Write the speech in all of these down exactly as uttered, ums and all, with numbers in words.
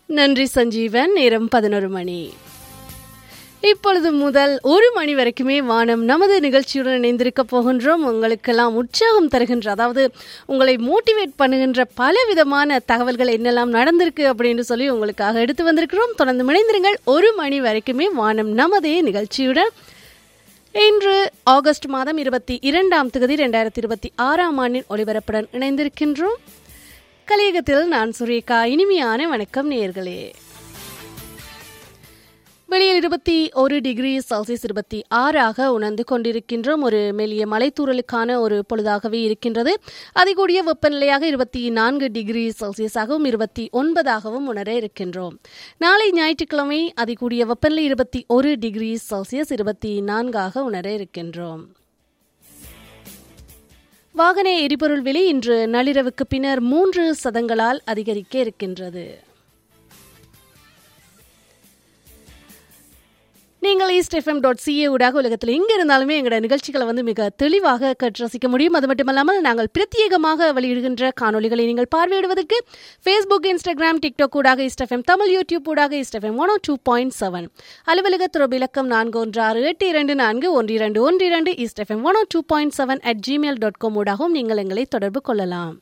நன்றி சஞ்சீவன். நேரம் பதினொரு மணி. இப்பொழுது முதல் ஒரு மணி வரைக்குமே வானம் நமது நிகழ்ச்சியுடன் இணைந்திருக்க போகின்றோம். உங்களுக்கெல்லாம் உற்சாகம் தருகின்ற, அதாவது உங்களை மோட்டிவேட் பண்ணுகின்ற பல விதமான தகவல்கள் என்னெல்லாம் நடந்திருக்கு அப்படின்னு சொல்லி உங்களுக்காக எடுத்து வந்திருக்கிறோம். தொடர்ந்து இணைந்திருங்கள். ஒரு மணி வரைக்குமே வானம் நமதே நிகழ்ச்சியுடன். இன்று ஆகஸ்ட் மாதம் இருபத்தி இரண்டாம் தேதி இரண்டாயிரத்தி இருபத்தி ஆறாம் ஆண்டின் ஒளிபரப்புடன் இணைந்திருக்கின்றோம். கலியகத்தில் நான் சுரேகா. இனிமையான வணக்கம் நேயர்களே. வெளியில் இருபத்தி ஒரு டிகிரி செல்சியஸ் இருபத்தி ஆறாக உணர்ந்து கொண்டிருக்கின்றோம். ஒரு மெல்லிய மலைத்தூறலுக்கான ஒரு பொழுதாகவே இருக்கின்றது. அதிகூடிய வெப்பநிலையாக இருபத்தி நான்கு டிகிரி செல்சியஸாகவும் இருபத்தி ஒன்பதாகவும் உணர இருக்கின்றோம். நாளை ஞாயிற்றுக்கிழமை அதிகூடிய வெப்பநிலை இருபத்தி ஒரு டிகிரி செல்சியஸ் இருபத்தி நான்காக உணர இருக்கின்றோம். வாகன எரிபொருள் விலை இன்று நள்ளிரவுக்கு பின்னர் மூன்று சதங்களால் அதிகரிக்க இருக்கின்றது. நீங்கள் ஈஸ்ட் எஃப்எம் டாட் சிஏ ஊடாக உலகத்தில் எங்கே இருந்தாலுமே எங்களோட நிகழ்ச்சிகளை வந்து மிக தெளிவாக கற்று ரசிக்க முடியும். அது மட்டுமல்லாமல் நாங்கள் பிரத்யேகமாக வெளியிடுகின்ற காணொலிகளை நீங்கள் பார்வையிடுவதற்கு ஃபேஸ்புக், இன்ஸ்டாகிராம், டிக்டாக் ஊடாக ஈஸ்ட் எஃப்எம் தமிழ், யூடியூப் ஊடாக ஈஸ்ட் எஃப்எம் ஒன் ஓ டூ பாயிண்ட் செவன், அலுவலக தொடர்பு இலக்கம் நான்கு ஒன்று ஆறு எட்டு இரண்டு நான்கு ஒன்று இரண்டு ஒன்று இரண்டு east FM one O two point seven at Gmail dot com ஊடாகவும் நீங்கள் எங்களை தொடர்பு கொள்ளலாம்.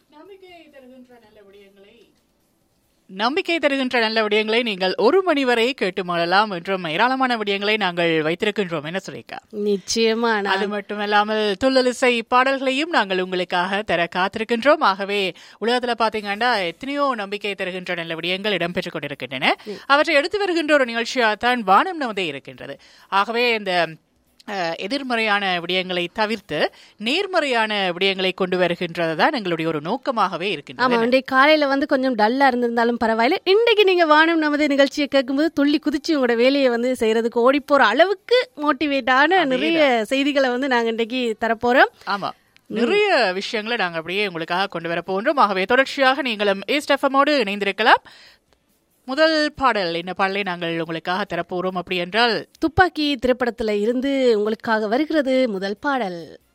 நம்பிக்கை தருகின்ற நல்ல விடயங்களை நீங்கள் ஒரு மணி வரை கேட்டு மாறலாம் என்றும் ஏராளமான விடயங்களை நாங்கள் வைத்திருக்கின்றோம். என்ன சுரேகா? நிச்சயமா. அது மட்டுமல்லாமல் துள்ளலிசை பாடல்களையும் நாங்கள் உங்களுக்காக தர காத்திருக்கின்றோம். ஆகவே உலகத்துல பாத்தீங்கன்னா எத்தனையோ நம்பிக்கை தருகின்ற நல்ல விடயங்கள் இடம்பெற்றுக் கொண்டிருக்கின்றன. அவற்றை எடுத்து வருகின்ற ஒரு நிகழ்ச்சியாகத்தான் வானம் நமதே இருக்கின்றது. ஆகவே இந்த எதிர்மறையான விடயங்களை தவிர்த்து நேர்மறையான விடயங்களை கொண்டு வருகின்றதுதான் எங்களுடைய ஒரு நோக்கமாகவே இருக்கின்றது. ஆமா, இன்றைய காலையில வந்து கொஞ்சம் டல்லா இருந்திருந்தாலும் பரவாயில்ல, இன்றைக்கு நீங்க வானம் நமது நிகழ்ச்சியை கேட்கும்போது துள்ளி குதிச்சு உங்களோட வேலையை வந்து செய்யறதுக்கு ஓடி போற அளவுக்கு மோட்டிவேட்டான நிறைய செய்திகளை வந்து நாங்க இன்றைக்கு தரப்போறோம். ஆமா, நிறைய விஷயங்களை நாங்க அப்படியே உங்களுக்காக கொண்டு வர போன்றோம். ஆகவே தொடர்ச்சியாக நீங்களும் ஈஸ்ட் எஃப்எம்மோடு இணைந்திருக்கலாம். முதல் பாடல் என்ன பாடலை நாங்கள் உங்களுக்காக தரப்போறோம் அப்படி என்றால் துப்பாக்கி திரைப்படத்துல இருந்து உங்களுக்காக வருகிறது முதல் பாடல்.